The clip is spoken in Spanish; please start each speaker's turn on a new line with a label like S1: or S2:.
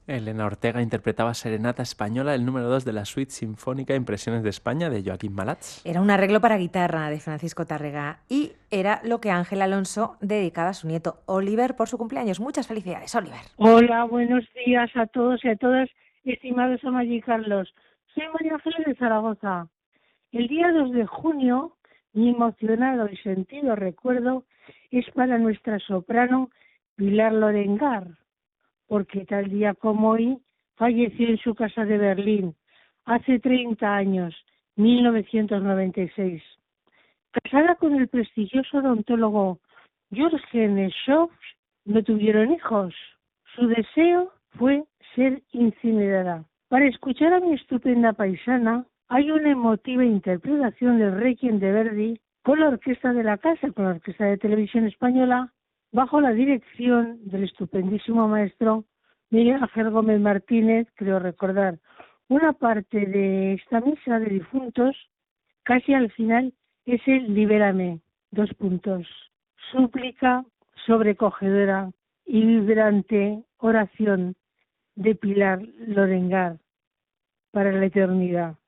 S1: Elena Ortega interpretaba Serenata Española, el número 2 de la Suite Sinfónica Impresiones de España de Joaquín Malats.
S2: Era un arreglo para guitarra de Francisco Tárrega y era lo que Ángel Alonso dedicaba a su nieto Oliver por su cumpleaños. Muchas felicidades, Oliver.
S3: Hola, buenos días a todos y a todas, estimados Amaya y Carlos. Soy María Ángeles de Zaragoza. El día 2 de junio, mi emocionado y sentido recuerdo es para nuestra soprano Pilar Lorengar, porque tal día como hoy falleció en su casa de Berlín, hace 30 años, 1996. Casada con el prestigioso odontólogo Jürgen Schoff, no tuvieron hijos. Su deseo fue ser incinerada. Para escuchar a mi estupenda paisana, hay una emotiva interpretación del Requiem de Verdi con la orquesta de la casa, con la Orquesta de Televisión Española, bajo la dirección del estupendísimo maestro Miguel Ángel Gómez Martínez, creo recordar. Una parte de esta misa de difuntos, casi al final, es el Libérame, súplica sobrecogedora y vibrante oración de Pilar Lorengar para la eternidad.